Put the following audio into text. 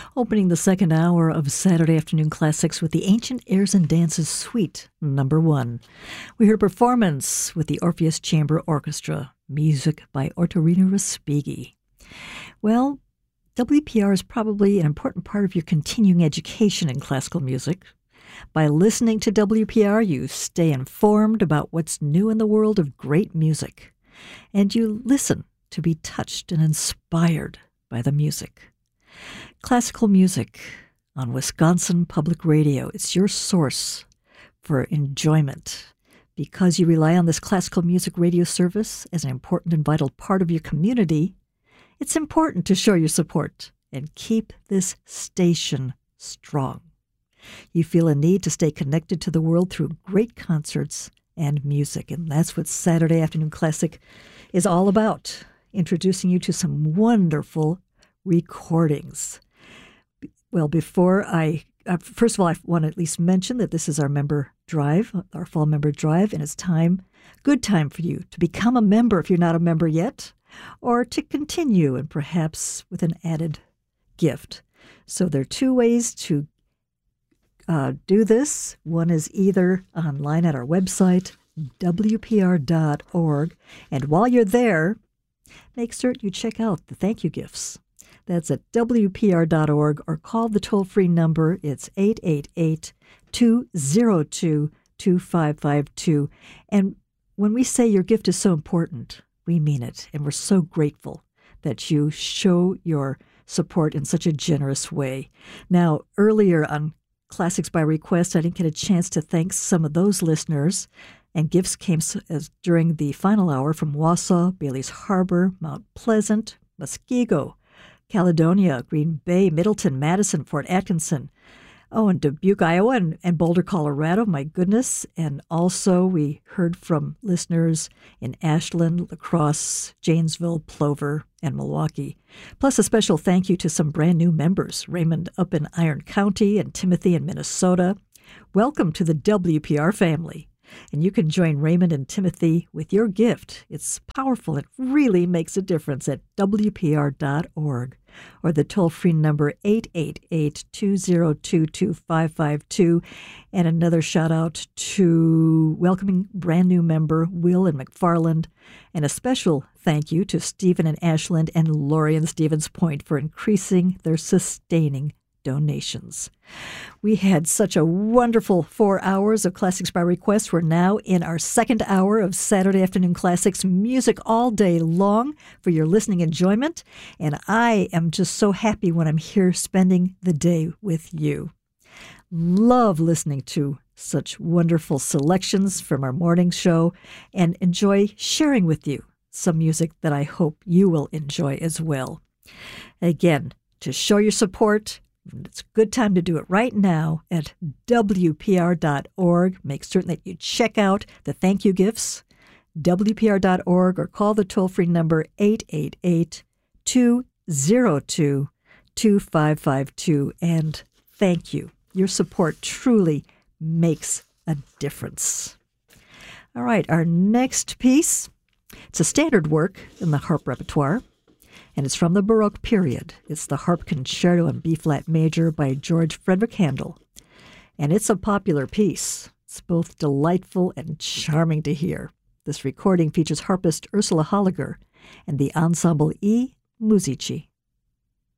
Opening the second hour of Saturday Afternoon Classics with the Ancient Airs and Dances Suite number 1. We heard a performance with the Orpheus Chamber Orchestra, music by Ottorino Respighi. Well, WPR is probably an important part of your continuing education in classical music. By listening to WPR, you stay informed about what's new in the world of great music, and you listen to be touched and inspired by the music. Classical music on Wisconsin Public Radio. It's your source for enjoyment. Because you rely on this classical music radio service as an important and vital part of your community, it's important to show your support and keep this station strong. You feel a need to stay connected to the world through great concerts and music, and that's what Saturday Afternoon Classic is all about, introducing you to some wonderful recordings. Well, before first of all, I want to at least mention that this is our member drive, our fall member drive, and it's good time for you to become a member if you're not a member yet, or to continue and perhaps with an added gift. So there are two ways to do this. One is either online at our website, WPR.org, and while you're there, make certain you check out the thank you gifts. That's at WPR.org, or call the toll-free number. It's 888-202-2552. And when we say your gift is so important, we mean it. And we're so grateful that you show your support in such a generous way. Now, earlier on Classics by Request, I didn't get a chance to thank some of those listeners. And gifts came during the final hour from Wausau, Bailey's Harbor, Mount Pleasant, Muskego, Caledonia, Green Bay, Middleton, Madison, Fort Atkinson, and Dubuque, Iowa, and Boulder, Colorado, my goodness. And also we heard from listeners in Ashland, La Crosse, Janesville, Plover, and Milwaukee. Plus a special thank you to some brand new members, Raymond up in Iron County and Timothy in Minnesota. Welcome to the WPR family. And you can join Raymond and Timothy with your gift. It's powerful. It really makes a difference at WPR.org, or the toll-free number 888-202-2552. And another shout-out to welcoming brand-new member Will in McFarland. And a special thank you to Stephen in Ashland and Lori in Stevens Point for increasing their sustaining donations. We had such a wonderful 4 hours of Classics by Request. We're now in our second hour of Saturday Afternoon Classics, music all day long for your listening enjoyment. And I am just so happy when I'm here spending the day with you. Love listening to such wonderful selections from our morning show and enjoy sharing with you some music that I hope you will enjoy as well. Again, to show your support, it's a good time to do it right now at WPR.org. Make certain that you check out the thank you gifts, WPR.org, or call the toll-free number 888-202-2552. And thank you. Your support truly makes a difference. All right, our next piece, it's a standard work in the harp repertoire, and it's from the Baroque period. It's the Harp Concerto in B-flat major by George Frederick Handel. And it's a popular piece. It's both delightful and charming to hear. This recording features harpist Ursula Holliger and the Ensemble E Musici.